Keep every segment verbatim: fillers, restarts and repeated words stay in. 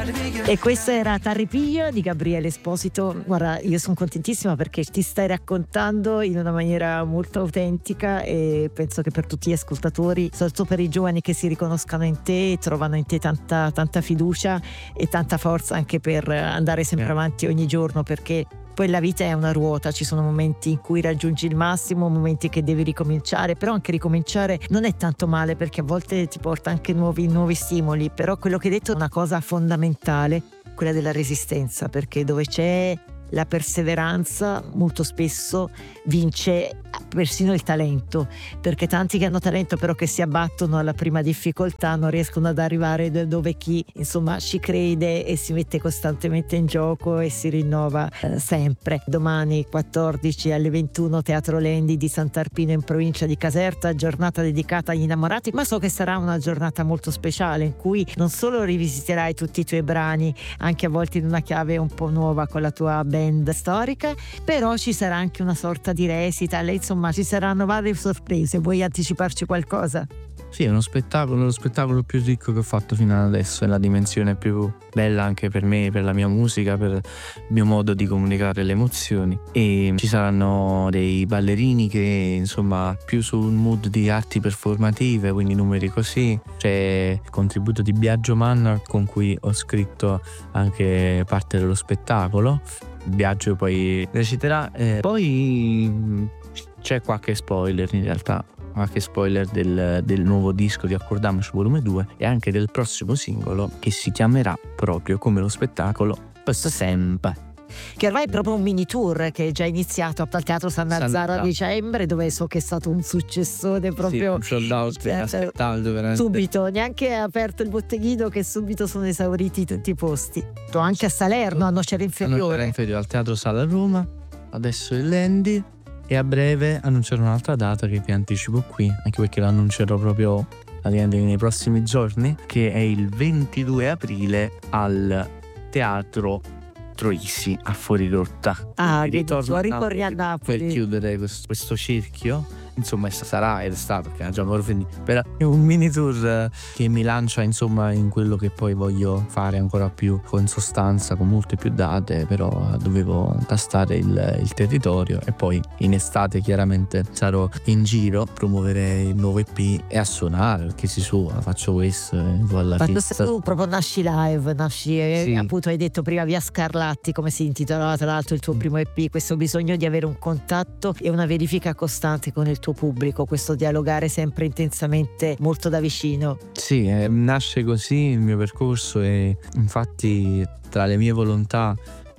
E questa era T'arripiglio di Gabriele Esposito. Guarda, io sono contentissima perché ti stai raccontando in una maniera molto autentica e penso che per tutti gli ascoltatori, soprattutto per i giovani che si riconoscano in te, trovano in te tanta, tanta fiducia e tanta forza anche per andare sempre avanti ogni giorno, perché poi la vita è una ruota, ci sono momenti in cui raggiungi il massimo, momenti che devi ricominciare, però anche ricominciare non è tanto male perché a volte ti porta anche nuovi, nuovi stimoli. Però quello che hai detto è una cosa fondamentale, quella della resistenza, perché dove c'è la perseveranza molto spesso vince persino il talento, perché tanti che hanno talento però che si abbattono alla prima difficoltà non riescono ad arrivare dove chi insomma ci crede e si mette costantemente in gioco e si rinnova eh, sempre. Domani quattordici alle ventuno Teatro Lendi di Sant'Arpino in provincia di Caserta, giornata dedicata agli innamorati, ma so che sarà una giornata molto speciale in cui non solo rivisiterai tutti i tuoi brani, anche a volte in una chiave un po' nuova con la tua band storica, però ci sarà anche una sorta di recital, insomma ci saranno varie sorprese. Vuoi anticiparci qualcosa? Sì, è uno spettacolo, lo spettacolo più ricco che ho fatto fino ad adesso, è la dimensione più bella anche per me, per la mia musica, per il mio modo di comunicare le emozioni. E ci saranno dei ballerini che insomma più sul mood di arti performative, quindi numeri così. C'è il contributo di Biagio Manna con cui ho scritto anche parte dello spettacolo. Biagio poi reciterà, eh, poi c'è qualche spoiler in realtà, qualche spoiler del, del nuovo disco di Accordiamoci volume due e anche del prossimo singolo che si chiamerà proprio come lo spettacolo Questo Sempre, che ormai è proprio un mini tour che è già iniziato al Teatro San Lazzaro a dicembre, dove so che è stato un successone proprio. Sì, un sold out, eh, aspettando veramente. Subito, neanche aperto il botteghino che subito sono esauriti tutti i posti. Anche a Salerno, a Nocera Inferiore. A Nocera Inferiore, al Teatro Sala Roma, adesso il Lendi e a breve annuncerò un'altra data che vi anticipo qui, anche perché la annuncerò proprio nei prossimi giorni, che è il ventidue aprile al Teatro Troisi a Fuorirotta. Ah, ritorno a Napoli, a Napoli per chiudere questo, questo cerchio. Insomma sarà ed è stato, perché è già finito, però è un mini tour che mi lancia insomma in quello che poi voglio fare ancora più con sostanza, con molte più date, però dovevo tastare il, il territorio e poi in estate chiaramente sarò in giro a promuovere il nuovo E P e a suonare, perché si suona, faccio questo e poi alla ma festa. tu proprio nasci live, nasci sì. Appunto hai detto prima Via Scarlatti, come si intitolava tra l'altro il tuo primo E P, questo bisogno di avere un contatto e una verifica costante con il tuo pubblico, questo dialogare sempre intensamente molto da vicino. Sì, eh, nasce così il mio percorso e infatti tra le mie volontà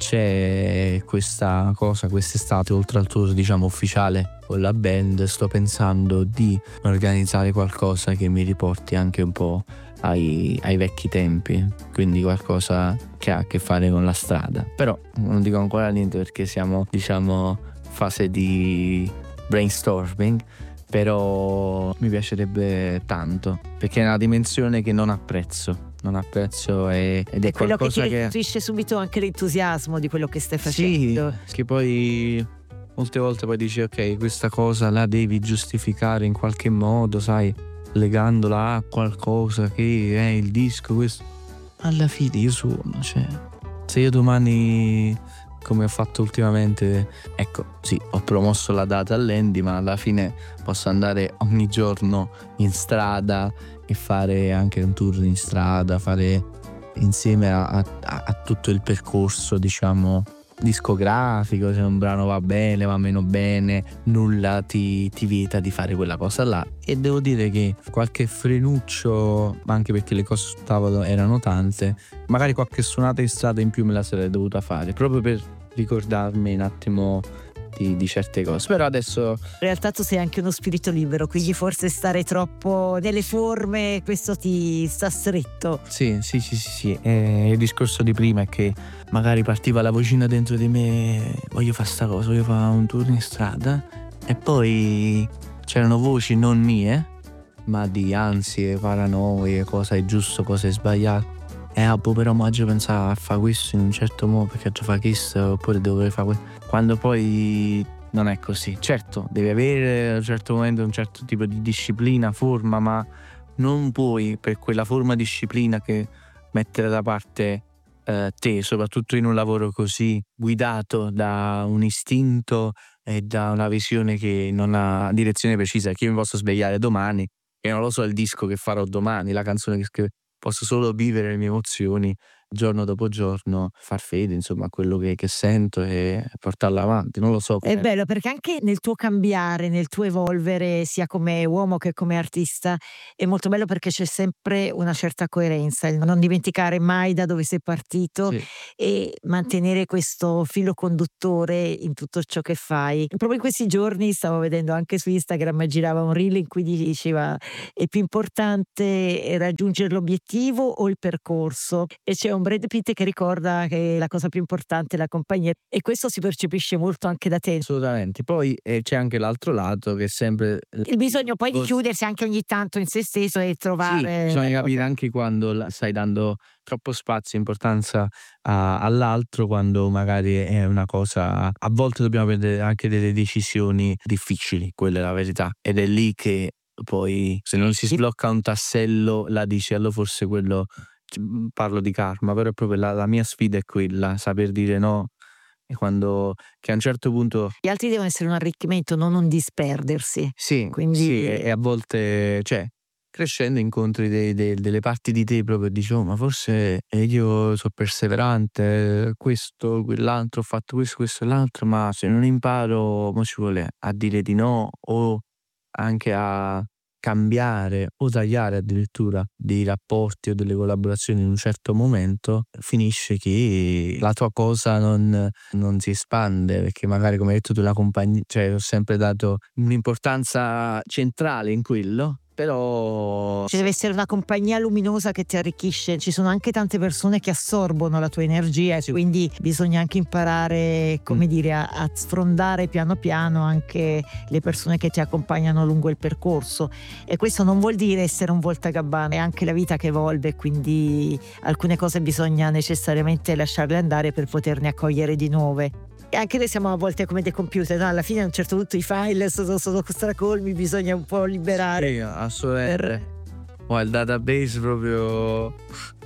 c'è questa cosa quest'estate, oltre al tour diciamo ufficiale con la band, sto pensando di organizzare qualcosa che mi riporti anche un po' ai, ai vecchi tempi, quindi qualcosa che ha a che fare con la strada, però non dico ancora niente perché siamo diciamo fase di brainstorming, però mi piacerebbe tanto perché è una dimensione che non apprezzo non apprezzo e, ed è, è quello qualcosa che ti che restituisce subito anche l'entusiasmo di quello che stai facendo. Sì, che poi molte volte poi dici ok, questa cosa la devi giustificare in qualche modo, sai, legandola a qualcosa che è il disco, questo alla fine io suono, cioè se io domani, come ho fatto ultimamente, ecco sì, ho promosso la data all'Andy, ma alla fine posso andare ogni giorno in strada e fare anche un tour in strada, fare insieme a, a, a tutto il percorso diciamo discografico, se un brano va bene, va meno bene, nulla ti, ti vieta di fare quella cosa là. E devo dire che qualche frenuccio, anche perché le cose sul tavolo erano tante, magari qualche suonata in strada in più me la sarei dovuta fare proprio per ricordarmi un attimo Di, di certe cose, però adesso in realtà tu sei anche uno spirito libero, quindi forse stare troppo nelle forme questo ti sta stretto. Sì, sì, sì, sì, sì. E il discorso di prima è che magari partiva la vocina dentro di me, voglio fare sta cosa, voglio fare un tour in strada, e poi c'erano voci non mie ma di ansie, paranoie, cosa è giusto, cosa è sbagliato. E ah, boh, però oggi pensavo a fare questo in un certo modo perché già fa questo, oppure dovrei fare questo, quando poi non è così. Certo, devi avere a un certo momento un certo tipo di disciplina, forma, ma non puoi per quella forma disciplina che mettere da parte eh, te, soprattutto in un lavoro così guidato da un istinto e da una visione che non ha direzione precisa, che io mi posso svegliare domani e non lo so il disco che farò domani, la canzone che scrivo, posso solo vivere le mie emozioni giorno dopo giorno, far fede insomma a quello che, che sento e portarla avanti, non lo so. È bello perché anche nel tuo cambiare, nel tuo evolvere sia come uomo che come artista è molto bello perché c'è sempre una certa coerenza, il non dimenticare mai da dove sei partito Sì. e mantenere questo filo conduttore in tutto ciò che fai. Proprio in questi giorni stavo vedendo anche su Instagram, girava un reel in cui diceva è più importante raggiungere l'obiettivo o il percorso, e c'è un Brad Pitt che ricorda che la cosa più importante è la compagnia, e questo si percepisce molto anche da te. Assolutamente. Poi eh, c'è anche l'altro lato che è sempre Il bisogno poi di chiudersi anche ogni tanto in se stesso e sì, trovare bisogna capire anche quando la- stai dando troppo spazio e importanza a- all'altro, quando magari è una cosa. A volte dobbiamo prendere anche delle decisioni difficili, quella è la verità. Ed è lì che poi, se non si sblocca un tassello, la dici, allora forse quello. Parlo di karma, però è proprio la, la mia sfida è quella, saper dire no. E quando che a un certo punto gli altri devono essere un arricchimento, non un disperdersi. sì, Quindi sì, e, e a volte, cioè, crescendo incontri dei- dei- delle parti di te proprio e dici, oh, ma forse eh, io sono perseverante, questo, quell'altro, ho fatto questo, questo e l'altro, ma se non imparo, mo ci vuole a dire di no o anche a cambiare o tagliare addirittura dei rapporti o delle collaborazioni in un certo momento, finisce che la tua cosa non, non si espande, perché magari, come hai detto tu, la compagnia, cioè ho sempre dato un'importanza centrale in quello, però ci deve essere una compagnia luminosa che ti arricchisce. Ci sono anche tante persone che assorbono la tua energia, Sì. quindi bisogna anche imparare, come Mm. dire, a, a sfrondare piano piano anche le persone che ti accompagnano lungo il percorso. E questo non vuol dire essere un voltagabbana, è anche la vita che evolve, quindi alcune cose bisogna necessariamente lasciarle andare per poterne accogliere di nuove. E anche noi siamo a volte come dei computer, no? Alla fine a un certo punto i file sono, sono stracolmi, bisogna un po' liberare. sì, assolutamente. Ma il database proprio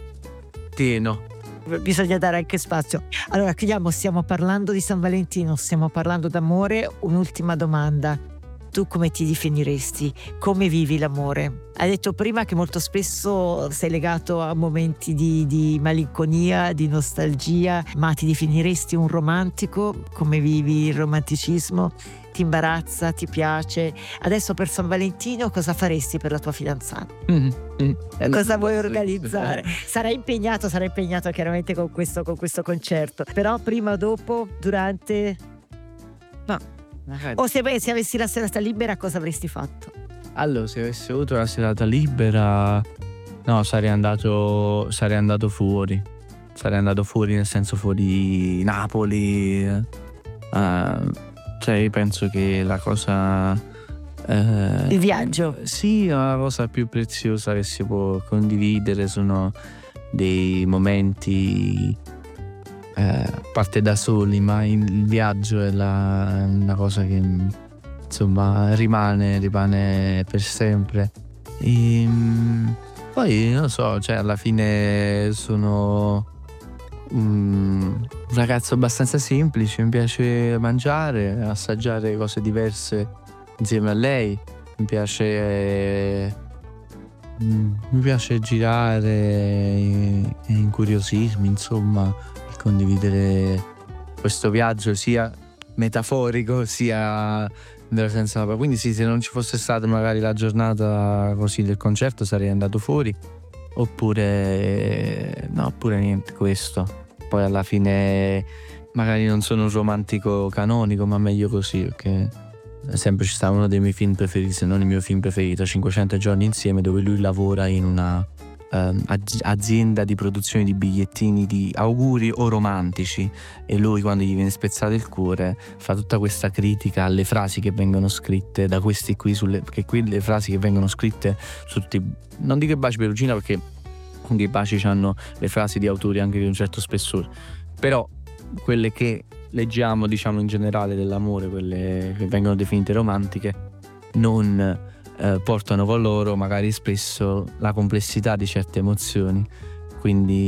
pieno. Bisogna dare anche spazio. Allora chiudiamo, stiamo parlando di San Valentino, stiamo parlando d'amore. Un'ultima domanda: tu come ti definiresti? Come vivi l'amore? Hai detto prima che molto spesso sei legato a momenti di, di malinconia, di nostalgia, ma ti definiresti un romantico? Come vivi il romanticismo? Ti imbarazza? Ti piace? Adesso per San Valentino cosa faresti per la tua fidanzata? Mm, mm. Eh, Cosa no, vuoi sì, organizzare? eh. Sarai impegnato, sarai impegnato chiaramente con questo, con questo concerto. Però prima, dopo, durante, No, magari. o se, se avessi la serata libera, cosa avresti fatto? Allora, se avessi avuto la serata libera, no, sarei andato, sarei andato fuori. Sarei andato fuori, nel senso fuori Napoli. eh, cioè, io penso che la cosa. eh, Il viaggio. Sì, la cosa più preziosa che si può condividere sono dei momenti, eh, a parte da soli, ma il viaggio è la- una cosa che insomma rimane, rimane per sempre. E, mm, poi non lo so, cioè alla fine sono mm, un ragazzo abbastanza semplice, mi piace mangiare, assaggiare cose diverse insieme a lei, mi piace mm, mi piace girare e, e incuriosirmi, insomma, e condividere questo viaggio sia metaforico sia nella senso. Quindi sì, se non ci fosse stata magari la giornata così del concerto sarei andato fuori, oppure no, oppure niente, questo. Poi alla fine magari non sono un romantico canonico, ma meglio così, perché sempre ci sta uno dei miei film preferiti, se non il mio film preferito, cinquecento giorni insieme, dove lui lavora in una ehm, az- azienda di produzione di bigliettini di auguri o romantici, e lui, quando gli viene spezzato il cuore, fa tutta questa critica alle frasi che vengono scritte da questi qui, sulle, perché qui le frasi che vengono scritte su tutti, non dico i baci perugina, perché i baci hanno le frasi di autori anche di un certo spessore, però quelle che leggiamo, diciamo, in generale dell'amore, quelle che vengono definite romantiche, non eh, portano con loro magari spesso la complessità di certe emozioni. Quindi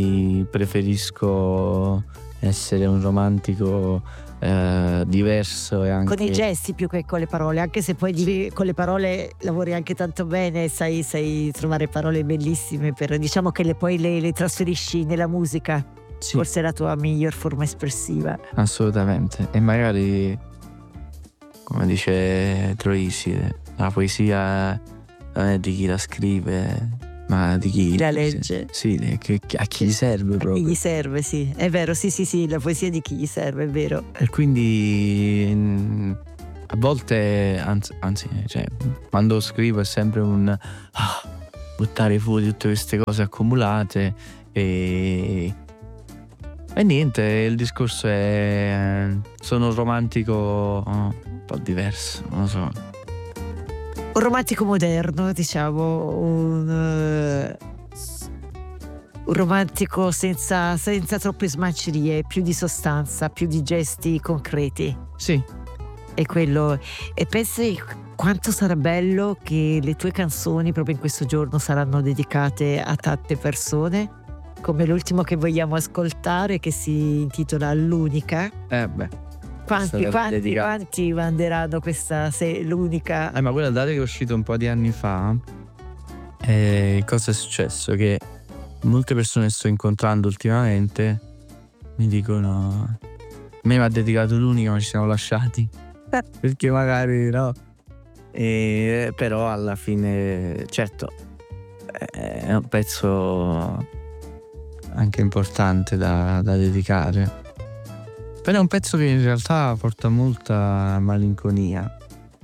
preferisco essere un romantico eh, diverso e anche con i gesti più che con le parole, anche se poi di- con le parole lavori anche tanto bene, sai, sai trovare parole bellissime per, diciamo che le, poi le, le trasferisci nella musica. Sì, Forse è la tua miglior forma espressiva. assolutamente. E magari, come dice Troisi, la poesia non è di chi la scrive, ma di chi La legge. Sì, di- che- che- a chi gli serve Chi proprio. gli serve, sì, è vero, sì, sì, sì, la poesia di chi gli serve, è vero. E quindi mm, a volte, anzi, anzi, cioè, quando scrivo è sempre un ah, buttare fuori tutte queste cose accumulate e, e niente, il discorso è sono un romantico oh, un po' diverso, non lo so. Un romantico moderno, diciamo, un, eh, un romantico senza, senza troppe smancerie, più di sostanza, più di gesti concreti. Sì, E quello. E pensi quanto sarà bello che le tue canzoni proprio in questo giorno saranno dedicate a tante persone, come l'ultimo che vogliamo ascoltare, che si intitola L'unica. eh beh. Quanti, Sarà quanti, dedicato. quanti manderanno questa se l'unica? Eh, ma quella data che è uscita un po' di anni fa, eh, cosa è successo? Che molte persone che sto incontrando ultimamente mi dicono: a me mi ha dedicato l'unica, ma ci siamo lasciati. Perché magari no. E, però alla fine, certo, è un pezzo anche importante da, da dedicare. Però è un pezzo che in realtà porta molta malinconia.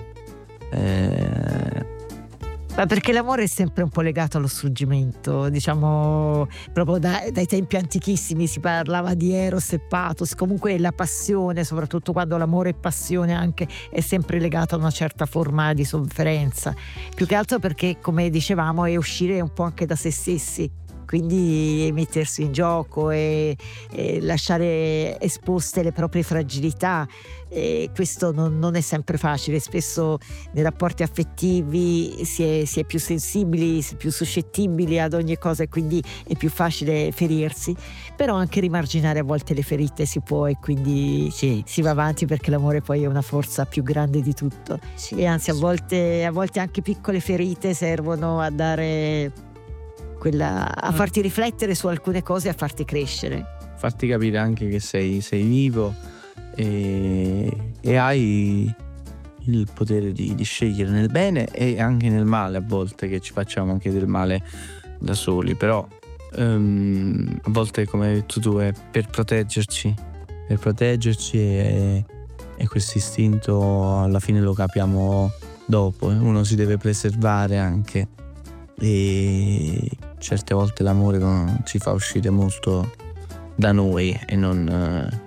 Eh, Ma perché l'amore è sempre un po' legato allo struggimento, diciamo, proprio da- dai tempi antichissimi si parlava di Eros e Pathos, comunque la passione, soprattutto quando l'amore è passione, anche è sempre legata a una certa forma di sofferenza, più che altro perché, come dicevamo, è uscire un po' anche da se stessi, quindi mettersi in gioco e, e lasciare esposte le proprie fragilità. E questo non, non è sempre facile, spesso nei rapporti affettivi si è, si è più sensibili, si è più suscettibili ad ogni cosa e quindi è più facile ferirsi, però anche rimarginare a volte le ferite si può e quindi sì, si va avanti perché l'amore poi è una forza più grande di tutto e anzi a volte, a volte anche piccole ferite servono a dare quella, a farti riflettere su alcune cose e a farti crescere. farti capire anche che sei, sei vivo e, e hai il potere di, di scegliere nel bene e anche nel male, a volte che ci facciamo anche del male da soli, però ehm, a volte, come hai detto tu, è per proteggerci per proteggerci e, e questo istinto alla fine lo capiamo dopo, uno si deve preservare anche e certe volte l'amore non ci fa uscire molto da noi e non eh,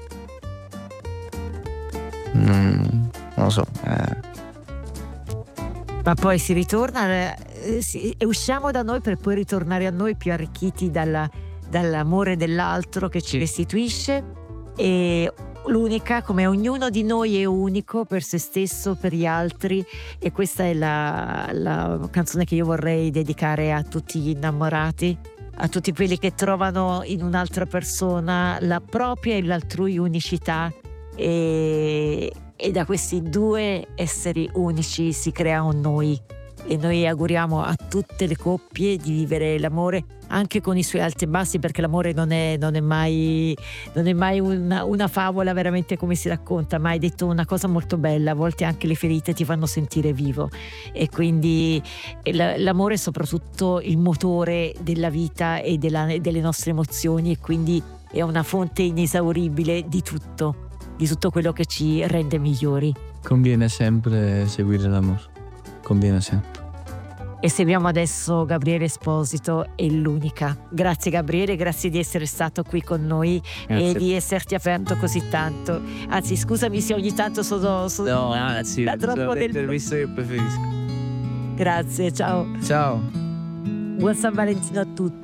non, non lo so eh. Ma poi si ritorna eh, si- e usciamo da noi per poi ritornare a noi più arricchiti dalla- dall'amore dell'altro che ci restituisce, e l'unica, come ognuno di noi è unico per se stesso, per gli altri, e questa è la, la canzone che io vorrei dedicare a tutti gli innamorati, a tutti quelli che trovano in un'altra persona la propria e l'altrui unicità, e, e da questi due esseri unici si crea un noi, e noi auguriamo a tutte le coppie di vivere l'amore anche con i suoi alti e bassi, perché l'amore non è, non è mai, non è mai una, una favola veramente come si racconta, ma hai detto una cosa molto bella: a volte anche le ferite ti fanno sentire vivo, e quindi l- l'amore è soprattutto il motore della vita e della- delle nostre emozioni, e quindi è una fonte inesauribile di tutto, di tutto quello che ci rende migliori. Conviene sempre seguire l'amore, conviene sempre. E seguiamo adesso Gabriele Esposito e l'unica. Grazie Gabriele, grazie di essere stato qui con noi Grazie. e di esserti aperto così tanto. Anzi, scusami se ogni tanto sono, sono... No, anzi, Da troppo sono le del- interviste che preferisco. Grazie, ciao. Ciao. Buon San Valentino